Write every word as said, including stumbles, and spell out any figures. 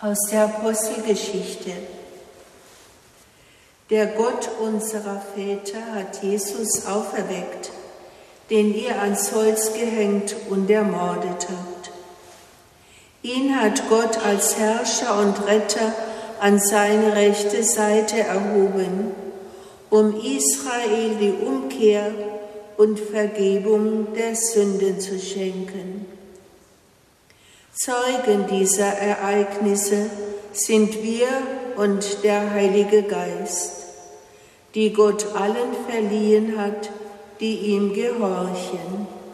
Aus der Apostelgeschichte. Der Gott unserer Väter hat Jesus auferweckt, den ihr ans Holz gehängt und ermordet habt. Ihn hat Gott als Herrscher und Retter an seine rechte Seite erhoben, um Israel die Umkehr und Vergebung der Sünden zu schenken. Zeugen dieser Ereignisse sind wir und der Heilige Geist, die Gott allen verliehen hat, die ihm gehorchen.